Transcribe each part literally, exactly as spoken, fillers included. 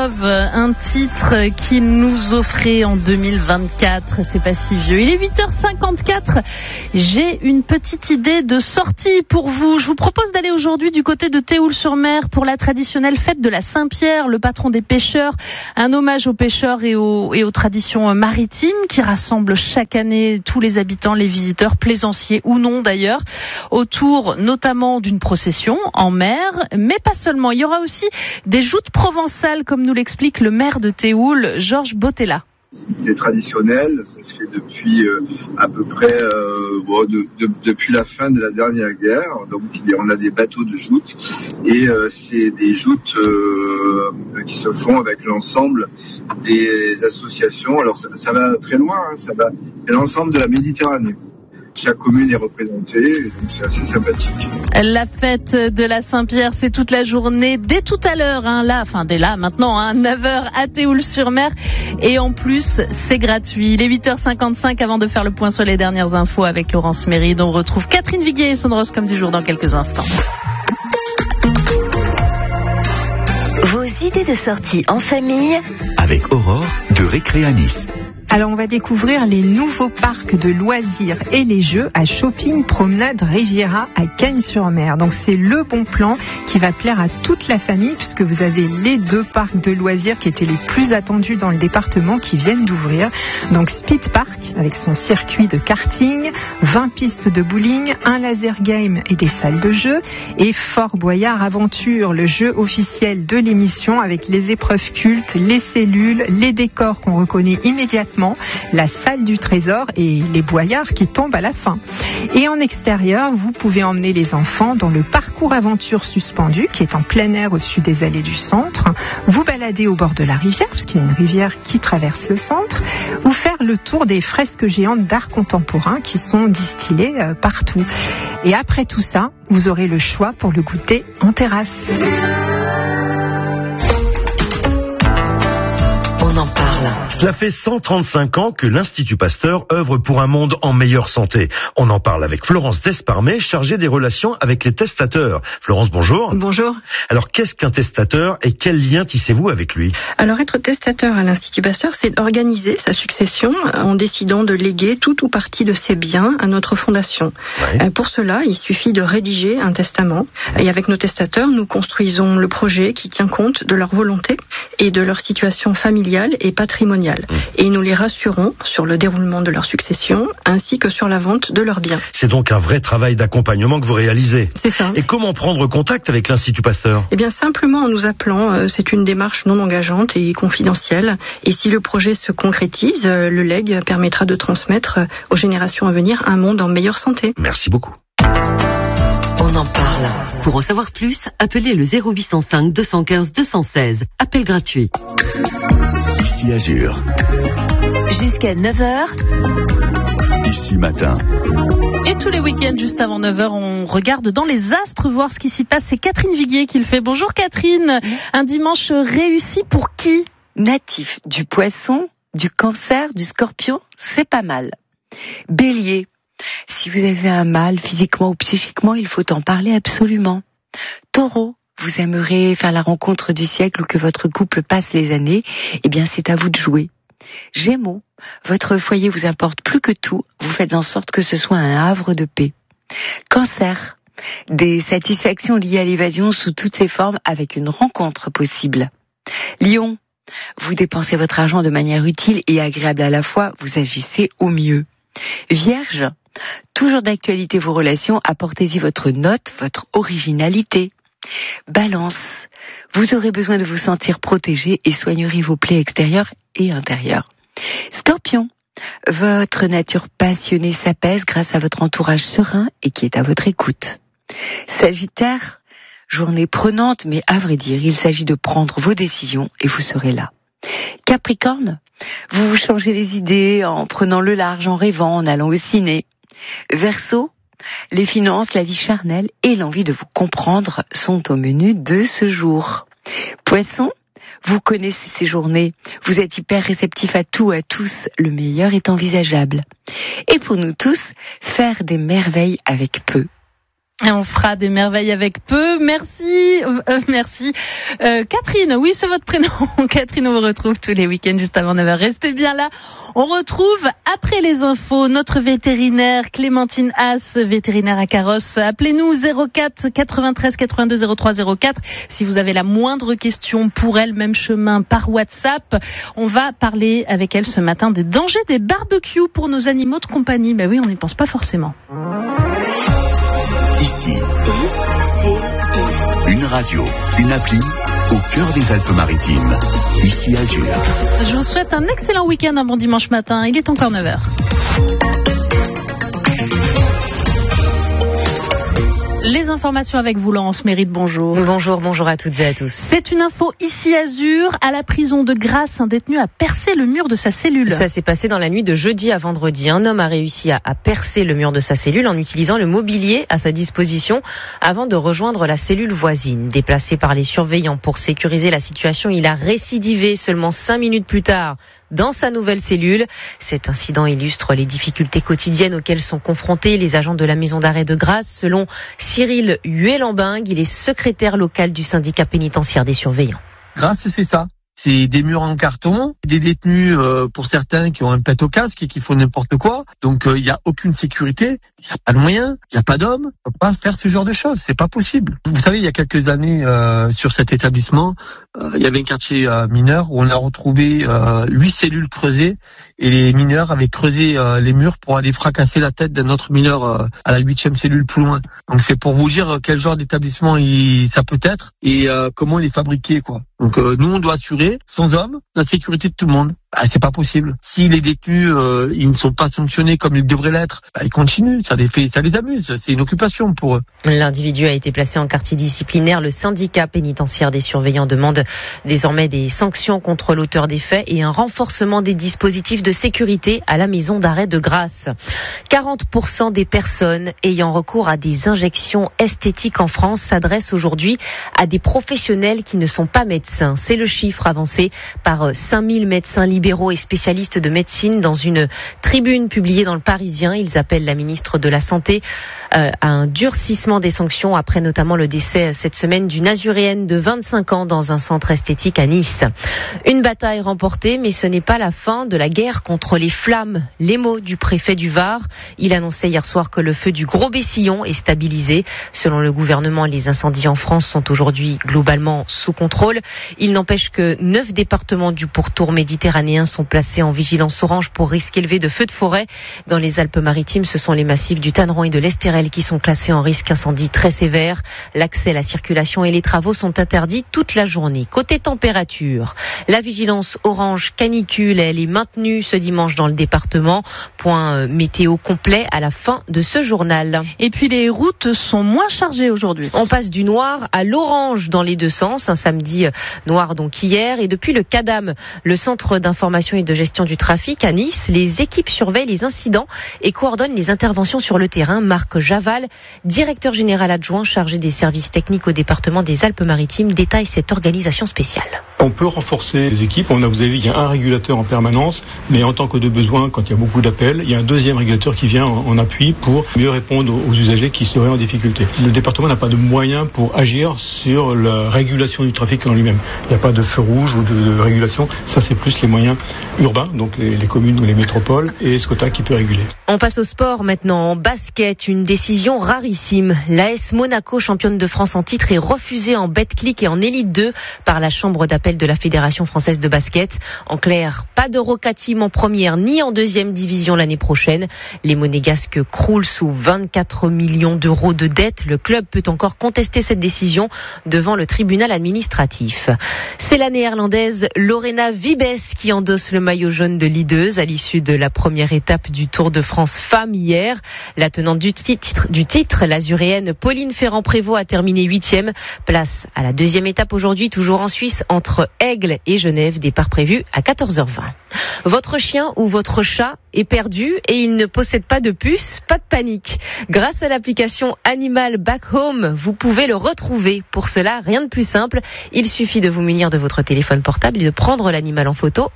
Love, un titre qu'il nous offrait en deux mille vingt-quatre, c'est pas si vieux. Il est huit heures cinquante-quatre, j'ai une petite idée de sortie pour vous. Je vous propose d'aller aujourd'hui du côté de Théoul-sur-Mer pour la traditionnelle fête de la Saint-Pierre, le patron des pêcheurs, un hommage aux pêcheurs et aux, et aux traditions maritimes qui rassemble chaque année tous les habitants, les visiteurs, plaisanciers ou non d'ailleurs, autour notamment d'une procession en mer, mais pas seulement. Il y aura aussi des joutes provençales, comme nous l'explique le maire de Théoul, Georges Bottella. C'est traditionnel, ça se fait depuis euh, à peu près euh, bon, de, de, depuis la fin de la dernière guerre. Donc on a des bateaux de joutes et euh, c'est des joutes euh, qui se font avec l'ensemble des associations. Alors ça, ça va très loin, hein, ça va c'est l'ensemble de la Méditerranée. Chaque commune est représentée, donc c'est assez sympathique. La fête de la Saint-Pierre, c'est toute la journée, dès tout à l'heure, hein, là, enfin dès là, maintenant, hein, neuf heures à Théoul-sur-Mer. Et en plus, c'est gratuit. Il est huit heures cinquante-cinq avant de faire le point sur les dernières infos avec Laurence Méride. On retrouve Catherine Viguier et son horoscope du jour dans quelques instants. Vos idées de sortie en famille avec Aurore de Récréanis. Alors on va découvrir les nouveaux parcs de loisirs et les jeux à Shopping Promenade Riviera à Cagnes-sur-Mer. Donc c'est le bon plan qui va plaire à toute la famille puisque vous avez les deux parcs de loisirs qui étaient les plus attendus dans le département qui viennent d'ouvrir. Donc Speed Park avec son circuit de karting, vingt pistes de bowling, un laser game et des salles de jeu, et Fort Boyard Aventure, le jeu officiel de l'émission avec les épreuves cultes, les cellules, les décors qu'on reconnaît immédiatement, la salle du trésor et les boyards qui tombent à la fin. Et en extérieur, vous pouvez emmener les enfants dans le parcours aventure suspendu qui est en plein air au-dessus des allées du centre, vous balader au bord de la rivière, parce qu'il y a une rivière qui traverse le centre, ou faire le tour des fresques géantes d'art contemporain qui sont distillées euh, partout. Et après tout ça, vous aurez le choix pour le goûter en terrasse. On en parle. Cela fait cent trente-cinq ans que l'Institut Pasteur œuvre pour un monde en meilleure santé. On en parle avec Florence Desparmet, chargée des relations avec les testateurs. Florence, bonjour. Bonjour. Alors, qu'est-ce qu'un testateur et quel lien tissez-vous avec lui ? Alors, être testateur à l'Institut Pasteur, c'est organiser sa succession en décidant de léguer tout ou partie de ses biens à notre fondation. Ouais. Pour cela, il suffit de rédiger un testament. Et avec nos testateurs, nous construisons le projet qui tient compte de leur volonté et de leur situation familiale et patrimoniale. Et nous les rassurons sur le déroulement de leur succession ainsi que sur la vente de leurs biens. C'est donc un vrai travail d'accompagnement que vous réalisez. C'est ça. Et comment prendre contact avec l'Institut Pasteur ? Eh bien, simplement en nous appelant. C'est une démarche non engageante et confidentielle. Et si le projet se concrétise, le legs permettra de transmettre aux générations à venir un monde en meilleure santé. Merci beaucoup. On en parle. Pour en savoir plus, appelez le zéro huit cent cinq deux cent quinze deux cent seize. Appel gratuit. Ici Azur. Jusqu'à neuf heures. Ici Matin. Et tous les week-ends, juste avant neuf heures, on regarde dans les astres voir ce qui s'y passe. C'est Catherine Viguier qui le fait. Bonjour Catherine. Un dimanche réussi pour qui ? Natif du Poisson, du Cancer, du Scorpion, c'est pas mal. Bélier. Si vous avez un mal, physiquement ou psychiquement, il faut en parler absolument. Taureau, vous aimerez faire la rencontre du siècle ou que votre couple passe les années, eh bien c'est à vous de jouer. Gémeaux, votre foyer vous importe plus que tout, vous faites en sorte que ce soit un havre de paix. Cancer, des satisfactions liées à l'évasion sous toutes ses formes avec une rencontre possible. Lion, vous dépensez votre argent de manière utile et agréable à la fois, vous agissez au mieux. Vierge, toujours d'actualité vos relations, apportez-y votre note, votre originalité. Balance, vous aurez besoin de vous sentir protégé et soignerez vos plaies extérieures et intérieures. Scorpion, votre nature passionnée s'apaise grâce à votre entourage serein et qui est à votre écoute. Sagittaire, journée prenante, mais à vrai dire, il s'agit de prendre vos décisions et vous serez là. Capricorne, vous vous changez les idées en prenant le large, en rêvant, en allant au ciné. Verseau, les finances, la vie charnelle et l'envie de vous comprendre sont au menu de ce jour. Poisson, vous connaissez ces journées, vous êtes hyper réceptif à tout, à tous, le meilleur est envisageable. Et pour nous tous, faire des merveilles avec peu. Et on fera des merveilles avec peu. Merci, euh, merci. Euh, Catherine, oui, c'est votre prénom. Catherine, on vous retrouve tous les week-ends juste avant neuf heures. Restez bien là. On retrouve, après les infos, notre vétérinaire, Clémentine Haas, vétérinaire à Carrosse. Appelez-nous zéro quatre quatre-vingt-treize quatre-vingt-deux zéro trois zéro quatre si vous avez la moindre question pour elle, même chemin par WhatsApp. On va parler avec elle ce matin des dangers des barbecues pour nos animaux de compagnie. Ben oui, on n'y pense pas forcément. Ici, une radio, une appli au cœur des Alpes-Maritimes. Ici Azur. Je vous souhaite un excellent week-end, un bon dimanche matin. Il est encore neuf heures. Les informations avec vous, Laurence Mérite, bonjour. Bonjour, bonjour à toutes et à tous. C'est une info ici Azur. À la prison de Grasse, un détenu a percé le mur de sa cellule. Ça s'est passé dans la nuit de jeudi à vendredi. Un homme a réussi à, à percer le mur de sa cellule en utilisant le mobilier à sa disposition avant de rejoindre la cellule voisine. Déplacé par les surveillants pour sécuriser la situation, il a récidivé seulement cinq minutes plus tard dans sa nouvelle cellule. Cet incident illustre les difficultés quotidiennes auxquelles sont confrontés les agents de la maison d'arrêt de Grasse. Selon Cyril Huet-Lambingue, il est secrétaire local du syndicat pénitentiaire des surveillants. Grasse, c'est ça. C'est des murs en carton, des détenus euh, pour certains qui ont un pet au casque et qui font n'importe quoi. Donc il euh, n'y a aucune sécurité, il n'y a pas de moyens, il n'y a pas d'hommes. On peut pas faire ce genre de choses, c'est pas possible. Vous savez, il y a quelques années euh, sur cet établissement, euh, il y avait un quartier euh, mineur où on a retrouvé euh, huit cellules creusées et les mineurs avaient creusé euh, les murs pour aller fracasser la tête d'un autre mineur euh, à la huitième cellule plus loin. Donc c'est pour vous dire quel genre d'établissement il, ça peut être et euh, comment il est fabriqué, quoi. Donc euh, nous on doit assurer sans hommes la sécurité de tout le monde. Bah, c'est pas possible. Si les détenus euh, ils ne sont pas sanctionnés comme ils devraient l'être, bah, ils continuent, ça les fait, ça les amuse. C'est une occupation pour eux. L'individu a été placé en quartier disciplinaire. Le syndicat pénitentiaire des surveillants demande désormais des sanctions contre l'auteur des faits et un renforcement des dispositifs de sécurité à la maison d'arrêt de Grasse. quarante pour cent des personnes ayant recours à des injections esthétiques en France s'adressent aujourd'hui à des professionnels qui ne sont pas médecins. C'est le chiffre avancé par cinq mille médecins libéraux et spécialistes de médecine dans une tribune publiée dans le Parisien. Ils appellent la ministre de la Santé euh, à un durcissement des sanctions après notamment le décès cette semaine d'une azuréenne de vingt-cinq ans dans un centre esthétique à Nice. Une bataille remportée, mais ce n'est pas la fin de la guerre contre les flammes. Les mots du préfet du Var. Il annonçait hier soir que le feu du Gros Bessillon est stabilisé. Selon le gouvernement, les incendies en France sont aujourd'hui globalement sous contrôle. Il n'empêche que neuf départements du pourtour méditerranéen sont placés en vigilance orange pour risque élevé de feux de forêt. Dans les Alpes-Maritimes, ce sont les massifs du Tanneron et de l'Estérel qui sont classés en risque incendie très sévère. L'accès, la circulation et les travaux sont interdits toute la journée. Côté température, la vigilance orange canicule, elle est maintenue ce dimanche dans le département. Point météo complet à la fin de ce journal. Et puis les routes sont moins chargées aujourd'hui. On passe du noir à l'orange dans les deux sens. Un samedi noir donc hier. Et depuis le CADAM, le centre d'information et de gestion du trafic à Nice, les équipes surveillent les incidents et coordonnent les interventions sur le terrain. Marc Javal, directeur général adjoint chargé des services techniques au département des Alpes-Maritimes, détaille cette organisation spéciale. On peut renforcer les équipes. On a, vous avez vu, il y a un régulateur en permanence, mais en tant que de besoin, quand il y a beaucoup d'appels, il y a un deuxième régulateur qui vient en, en appui pour mieux répondre aux, aux usagers qui seraient en difficulté. Le département n'a pas de moyens pour agir sur la régulation du trafic en lui-même. Il n'y a pas de feu rouge ou de, de régulation. Ça, c'est plus les moyens urbains, donc les, les communes ou les métropoles, et SCOTA qui peut réguler. On passe au sport maintenant. En basket, une décision rarissime. L'A S Monaco, championne de France en titre, est refusée en Betclic et en Élite deux par la chambre d'appel de la Fédération française de basket. En clair, pas d'Eurocatim en première ni en deuxième division l'année prochaine. Les Monégasques croulent sous vingt-quatre millions d'euros de dettes. Le club peut encore contester cette décision devant le tribunal administratif. C'est la néerlandaise Lorena Wiebes qui endosse le maillot jaune de leaduse à l'issue de la première étape du Tour de France Femmes hier. La tenante du titre, du titre, l'azuréenne Pauline Ferrand-Prévot a terminé huitième. Place à la deuxième étape aujourd'hui, toujours en Suisse, entre Aigle et Genève, départ prévu à quatorze heures vingt. Votre chien ou votre chat est perdu et il ne possède pas de puce, pas de panique. Grâce à l'application Animal Back Home, vous pouvez le retrouver. Pour cela, rien de plus simple, il suffit de vous munir de votre téléphone portable et de prendre l'animal en photo et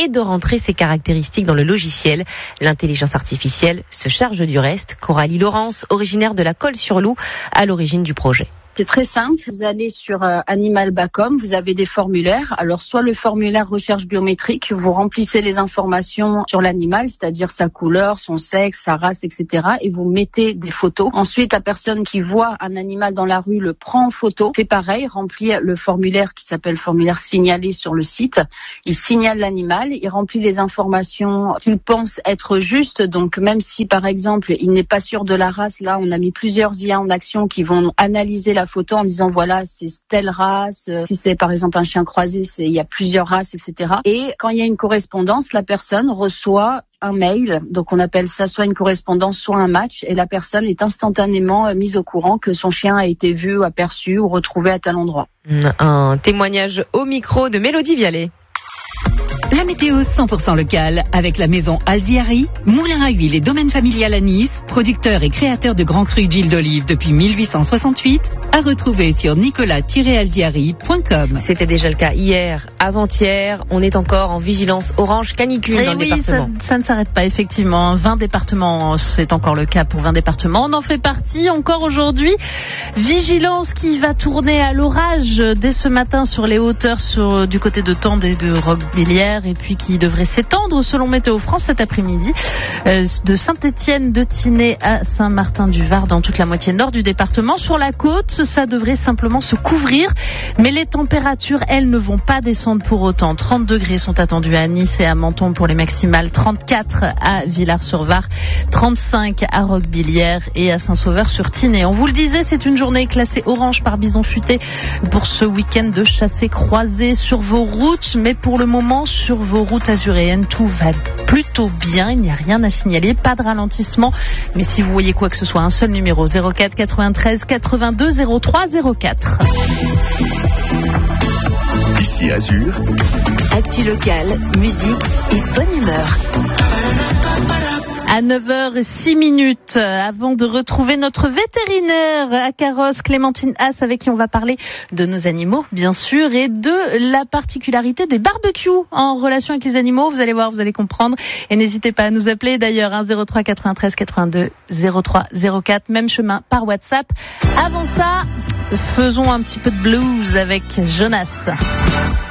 et de rentrer ses caractéristiques dans le logiciel. L'intelligence artificielle se charge du reste. Coralie Laurence, originaire de la Colle-sur-Loup, à l'origine du projet. C'est très simple. Vous allez sur euh, Animal Bacom, vous avez des formulaires. Alors, soit le formulaire recherche biométrique, vous remplissez les informations sur l'animal, c'est-à-dire sa couleur, son sexe, sa race, et cetera. Et vous mettez des photos. Ensuite, la personne qui voit un animal dans la rue le prend en photo, fait pareil, remplit le formulaire qui s'appelle formulaire signalé sur le site. Il signale l'animal, il remplit les informations qu'il pense être justes. Donc, même si, par exemple, il n'est pas sûr de la race, là, on a mis plusieurs I A en action qui vont analyser la photo en disant voilà c'est telle race, si c'est par exemple un chien croisé, c'est il y a plusieurs races, et cetera. Et quand il y a une correspondance, la personne reçoit un mail, donc on appelle ça soit une correspondance, soit un match, et la personne est instantanément mise au courant que son chien a été vu, aperçu ou retrouvé à tel endroit. Un témoignage au micro de Mélodie Vialet. La météo cent pour cent locale avec la maison Alziari, moulin à huile et domaine familial à Nice, producteur et créateur de grands crus d'huile d'olive depuis mille huit cent soixante-huit, à retrouver sur nicolas tiret alziari point com. C'était déjà le cas hier, avant-hier. On est encore en vigilance orange canicule et dans oui, le département. Ça, ça ne s'arrête pas effectivement. vingt départements, c'est encore le cas pour vingt départements. On en fait partie encore aujourd'hui. Vigilance qui va tourner à l'orage dès ce matin sur les hauteurs sur, du côté de Tende et de Roquebillière, et puis qui devrait s'étendre selon Météo France cet après-midi euh, de Saint-Étienne de Tinée à Saint-Martin-du-Var dans toute la moitié nord du département. Sur la côte, ça devrait simplement se couvrir, mais les températures, elles, ne vont pas descendre pour autant. trente degrés sont attendus à Nice et à Menton pour les maximales, trente-quatre à Villars-sur-Var, trente-cinq à Roquebillière et à Saint-Sauveur-sur-Tinée. On vous le disait, c'est une journée classée orange par Bison Futé pour ce week-end de chassés croisés sur vos routes, mais pour le moment, sur vos routes azuréennes, tout va plutôt bien. Il n'y a rien à signaler, pas de ralentissement. Mais si vous voyez quoi que ce soit, un seul numéro, zéro quatre quatre-vingt-treize quatre-vingt-deux zéro trois zéro quatre. Ici Azur. Actu local, musique et bonne humeur. À neuf heures six minutes, avant de retrouver notre vétérinaire à Carrosse, Clémentine Haas, avec qui on va parler de nos animaux, bien sûr, et de la particularité des barbecues en relation avec les animaux. Vous allez voir, vous allez comprendre. Et n'hésitez pas à nous appeler d'ailleurs, hein, zéro trois quatre-vingt-treize quatre-vingt-deux zéro trois zéro quatre, même chemin par WhatsApp. Avant ça, faisons un petit peu de blues avec Jonas.